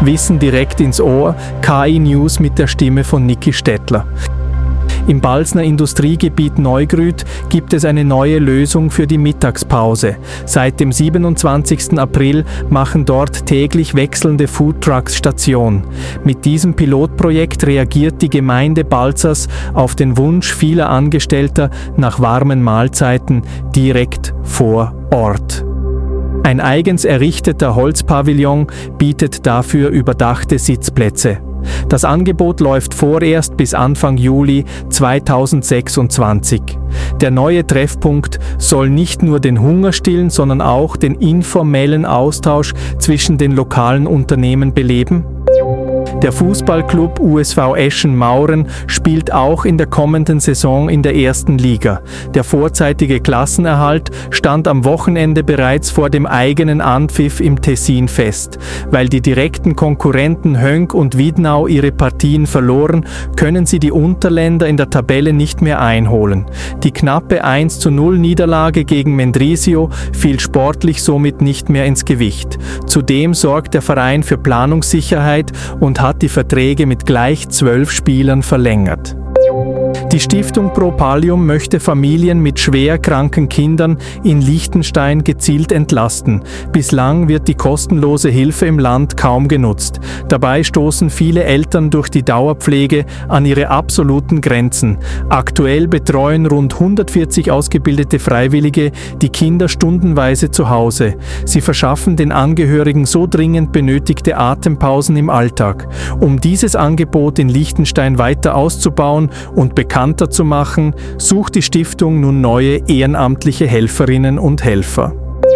Wissen direkt ins Ohr, KI News mit der Stimme von Niki Stettler. Im Balzner Industriegebiet Neugrüt gibt es eine neue Lösung für die Mittagspause. Seit dem 27. April machen dort täglich wechselnde Foodtrucks Station. Mit diesem Pilotprojekt reagiert die Gemeinde Balzers auf den Wunsch vieler Angestellter nach warmen Mahlzeiten direkt vor Ort. Ein eigens errichteter Holzpavillon bietet dafür überdachte Sitzplätze. Das Angebot läuft vorerst bis Anfang Juli 2026. Der neue Treffpunkt soll nicht nur den Hunger stillen, sondern auch den informellen Austausch zwischen den lokalen Unternehmen beleben. Der Fußballclub USV Eschen-Mauren spielt auch in der kommenden Saison in der ersten Liga. Der vorzeitige Klassenerhalt stand am Wochenende bereits vor dem eigenen Anpfiff im Tessin fest. Weil die direkten Konkurrenten Höngg und Wiednau ihre Partien verloren, können sie die Unterländer in der Tabelle nicht mehr einholen. Die knappe 1:0 Niederlage gegen Mendrisio fiel sportlich somit nicht mehr ins Gewicht. Zudem sorgt der Verein für Planungssicherheit und hat die Verträge mit gleich 12 Spielern verlängert. Die Stiftung Pro Pallium möchte Familien mit schwer kranken Kindern in Liechtenstein gezielt entlasten. Bislang wird die kostenlose Hilfe im Land kaum genutzt. Dabei stoßen viele Eltern durch die Dauerpflege an ihre absoluten Grenzen. Aktuell betreuen rund 140 ausgebildete Freiwillige die Kinder stundenweise zu Hause. Sie verschaffen den Angehörigen so dringend benötigte Atempausen im Alltag. Um dieses Angebot in Liechtenstein weiter auszubauen und bekannter zu machen, sucht die Stiftung nun neue ehrenamtliche Helferinnen und Helfer.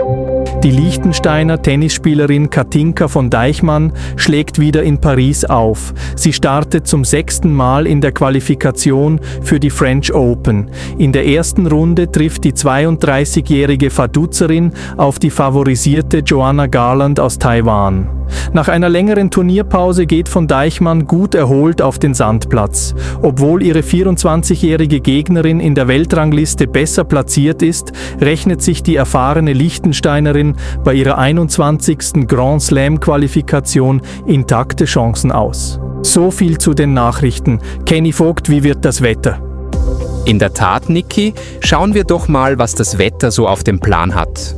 Die Liechtensteiner Tennisspielerin Katinka von Deichmann schlägt wieder in Paris auf. Sie startet zum 6. Mal in der Qualifikation für die French Open. In der ersten Runde trifft die 32-jährige Vaduzerin auf die favorisierte Joanna Garland aus Taiwan. Nach einer längeren Turnierpause geht von Deichmann gut erholt auf den Sandplatz. Obwohl ihre 24-jährige Gegnerin in der Weltrangliste besser platziert ist, rechnet sich die erfahrene Liechtensteinerin bei ihrer 21. Grand Slam-Qualifikation intakte Chancen aus. So viel zu den Nachrichten. Kenny Vogt, wie wird das Wetter? In der Tat, Niki, schauen wir doch mal, was das Wetter so auf dem Plan hat.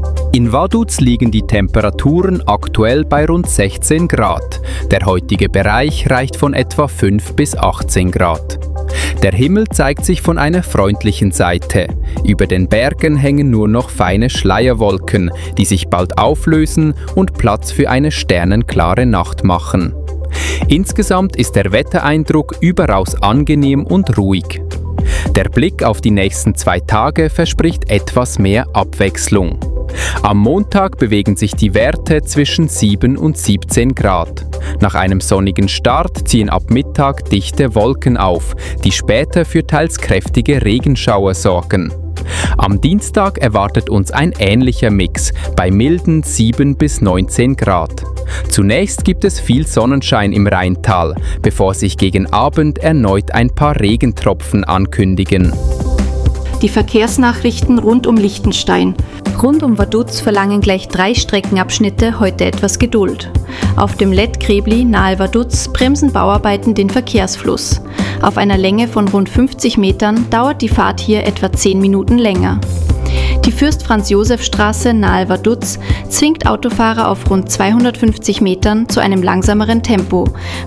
In Vaduz liegen die Temperaturen aktuell bei rund 16 Grad. Der heutige Bereich reicht von etwa 5 bis 18 Grad. Der Himmel zeigt sich von einer freundlichen Seite. Über den Bergen hängen nur noch feine Schleierwolken, die sich bald auflösen und Platz für eine sternenklare Nacht machen. Insgesamt ist der Wettereindruck überaus angenehm und ruhig. Der Blick auf die nächsten 2 Tage verspricht etwas mehr Abwechslung. Am Montag bewegen sich die Werte zwischen 7 und 17 Grad. Nach einem sonnigen Start ziehen ab Mittag dichte Wolken auf, die später für teils kräftige Regenschauer sorgen. Am Dienstag erwartet uns ein ähnlicher Mix bei milden 7 bis 19 Grad. Zunächst gibt es viel Sonnenschein im Rheintal, bevor sich gegen Abend erneut ein paar Regentropfen ankündigen. Die Verkehrsnachrichten rund um Liechtenstein. Rund um Vaduz verlangen gleich 3 Streckenabschnitte heute etwas Geduld. Auf dem Lett Krebli nahe Vaduz bremsen Bauarbeiten den Verkehrsfluss. Auf einer Länge von rund 50 Metern dauert die Fahrt hier etwa 10 Minuten länger. Die Fürst-Franz-Josef-Straße nahe Vaduz zwingt Autofahrer auf rund 250 Metern zu einem langsameren Tempo,